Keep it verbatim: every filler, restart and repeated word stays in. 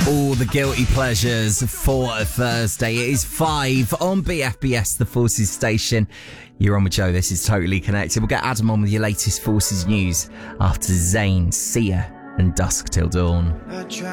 All the guilty pleasures for a Thursday. It is five on B F B S, the Forces station. You're on with Joe. This is Totally Connected. We'll get Adam on with your latest Forces news after Zayn, Sia and Dusk Till Dawn.